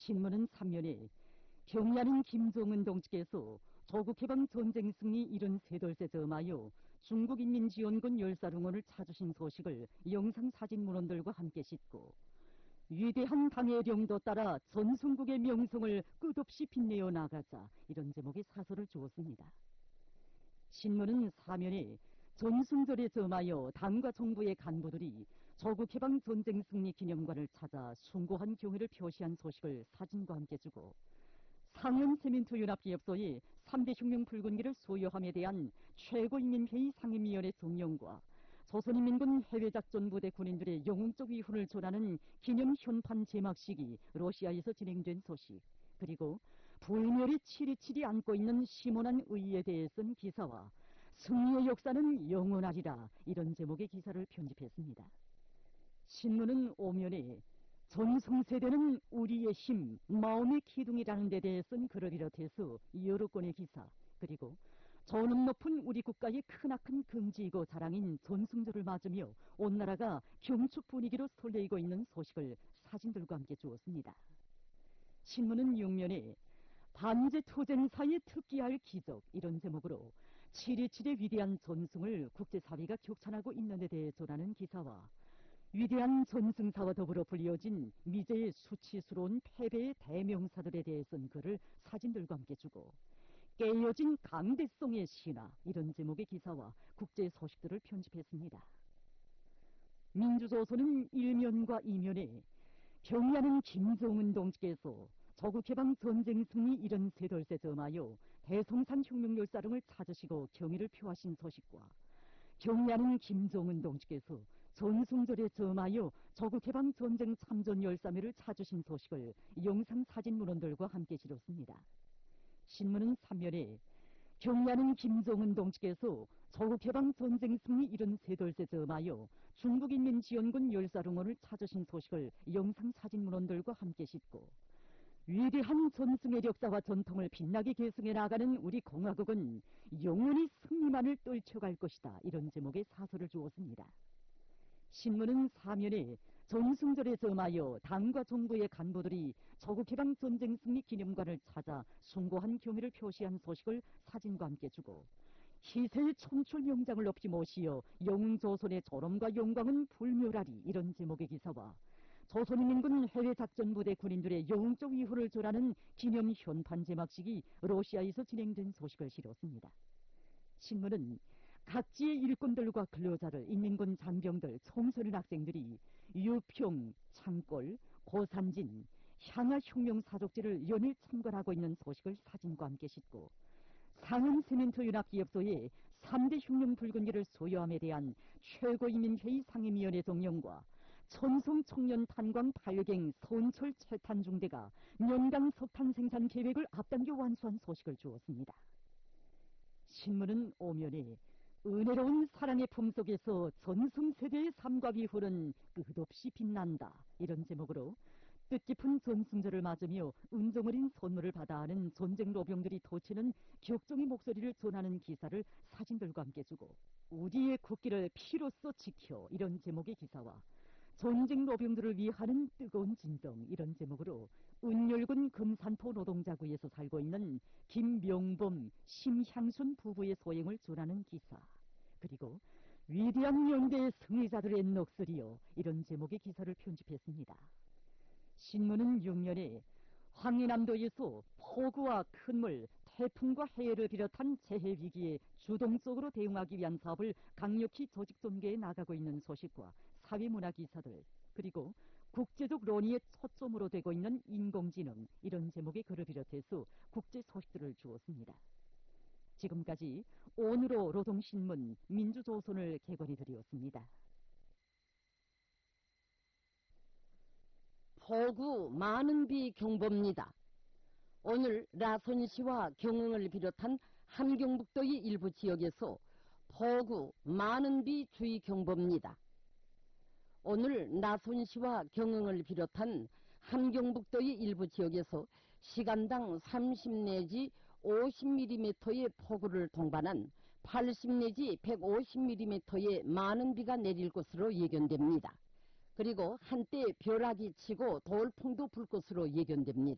신문은 3년에 경야는 김종은 동지께서 조국해방 전쟁 승리 73돌째 점하여 중국인민지원군 열사릉원을 찾으신 소식을 영상사진 문헌들과 함께 싣고 위대한 당의 령도 따라 전순국의 명성을 끝없이 빛내어 나가자 이런 제목의 사설을 주었습니다. 신문은 사면에 전승절에 점하여 당과 정부의 간부들이 조국해방 전쟁 승리 기념관을 찾아 숭고한 경의를 표시한 소식을 사진과 함께 주고 상원세민토연합기업소의 3대 혁명 붉은기를 소유함에 대한 최고인민회의 상임위원회 정령과 조선인민군 해외작전부대 군인들의 영웅적 위훈을 전하는 기념 현판 제막식이 러시아에서 진행된 소식, 그리고 불멸의 치리치리 안고 있는 심원한 의의에 대해 쓴 기사와 승리의 역사는 영원하리라 이런 제목의 기사를 편집했습니다. 신문은 오면에 전승세대는 우리의 힘, 마음의 기둥이라는 데 대해 쓴 글을 비롯해서 여러 건의 기사, 그리고 저는 높은 우리 국가의 크나큰 긍지이고 자랑인 전승절을 맞으며 온 나라가 경축 분위기로 설레이고 있는 소식을 사진들과 함께 주었습니다. 신문은 6면에 반제 투쟁사에 특기할 기적 이런 제목으로 7.27의 위대한 전승을 국제사회가 격찬하고 있는 데 대해 전하는 기사와 위대한 전승사와 더불어 불리어진 미제의 수치스러운 패배의 대명사들에 대해 쓴 글을 사진들과 함께 주고 깨어진 강대성의 신화 이런 제목의 기사와 국제 소식들을 편집했습니다. 민주조선은 1면과 2면에 경야는 김종은 동지께서 조국해방 전쟁 승리 73돌째 점하여 대성산 혁명열사릉을 찾으시고 경의를 표하신 소식과 경야는 김종은 동지께서 전승절에 점하여 조국해방 전쟁 참전 열사매를 찾으신 소식을 영상사진 문헌들과 함께 실었습니다. 신문은 3면에 경야는 김종은 동지께서 조국해방 전쟁 승리 73돌째 점하여 중국인민지원군 열사릉원을 찾으신 소식을 영상사진 문헌들과 함께 싣고 위대한 전승의 역사와 전통을 빛나게 계승해 나가는 우리 공화국은 영원히 승리만을 떨쳐갈 것이다 이런 제목의 사설을 주었습니다. 신문은 4면에 전승절에 점하여 당과 정부의 간부들이 조국해방 전쟁 승리 기념관을 찾아 숭고한 경의를 표시한 소식을 사진과 함께 주고 희세의 촌출 명장을 없이 모시어 영웅조선의 졸엄과 영광은 불멸하리 이런 제목의 기사와 조선인민군 해외작전부대 군인들의 영웅적 위훈을 전하는 기념 현판 제막식이 러시아에서 진행된 소식을 실었습니다. 신문은 각지의 일꾼들과 근로자들, 인민군 장병들, 청소년 학생들이 유평, 창골, 고산진, 향하 혁명사족지를 연일 참관하고 있는 소식을 사진과 함께 싣고 상은세민토연합기업소의 3대 혁명 붉은기를 소유함에 대한 최고인민회의 상임위원회 정령과 천송청년 탄광 발갱 선철 채탄 중대가 연강 석탄 생산 계획을 앞당겨 완수한 소식을 주었습니다. 신문은 오면에 은혜로운 사랑의 품속에서 전승세대의 삶과 비후는 끝없이 빛난다 이런 제목으로 뜻깊은 전승절을 맞으며 은정어린 선물을 받아 하는 전쟁 로병들이 도치는 격정의 목소리를 전하는 기사를 사진들과 함께 주고 우리의 국기를 피로써 지켜 이런 제목의 기사와 전쟁 로병들을 위하는 뜨거운 진정 이런 제목으로 운열군 금산포 노동자구에서 살고 있는 김명범, 심향순 부부의 소행을 전하는 기사, 그리고 위대한 연대의 승리자들의 넋을이여 이런 제목의 기사를 편집했습니다. 신문은 6년에 황해남도에서 폭우와 큰물, 태풍과 해해를 비롯한 재해 위기에 주동적으로 대응하기 위한 사업을 강력히 조직 전개해 나가고 있는 소식과 사회문화 기사들, 그리고 국제적 논의의 초점으로 되고 있는 인공지능 이런 제목의 글을 비롯해서 국제 소식들을 주었습니다. 지금까지 오늘로 노동신문 민주조선을 개관해 드렸습니다. 폭우 많은 비 경보입니다. 오늘 라선시와 경흥을 비롯한 함경북도의 일부 지역에서 폭우 많은 비 주의 경보입니다. 오늘 나선시와 경흥을 비롯한 함경북도의 일부 지역에서 시간당 30 내지 50mm의 폭우를 동반한 80 내지 150mm의 많은 비가 내릴 것으로 예견됩니다. 그리고 한때 벼락이 치고 돌풍도 불 것으로 예견됩니다.